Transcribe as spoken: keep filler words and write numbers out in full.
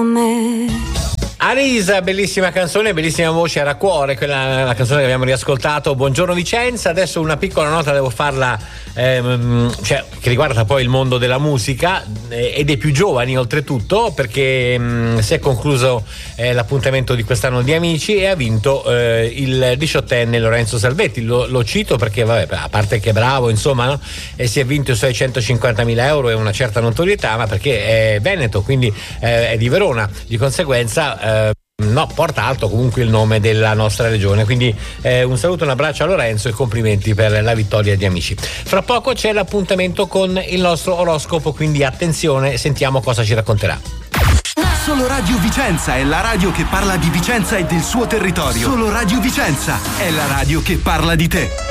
Arisa, bellissima canzone, bellissima voce, era Cuore, quella la canzone che abbiamo riascoltato. Buongiorno Vicenza. Adesso una piccola nota devo farla, ehm, cioè che riguarda poi il mondo della musica eh, e dei più giovani oltretutto, perché mh, si è concluso eh, l'appuntamento di quest'anno di Amici e ha vinto eh, il diciottenne Lorenzo Salvetti. Lo, lo cito perché vabbè, a parte che è bravo, insomma, no? E si è vinto i suoi centocinquantamila euro e una certa notorietà, ma perché è veneto, quindi eh, è di Verona, di conseguenza eh, no, porta alto comunque il nome della nostra regione, quindi eh, un saluto, un abbraccio a Lorenzo e complimenti per la vittoria di Amici. Fra poco c'è l'appuntamento con il nostro oroscopo, quindi attenzione, sentiamo cosa ci racconterà. Solo Radio Vicenza è la radio che parla di Vicenza e del suo territorio. Solo Radio Vicenza è la radio che parla di te.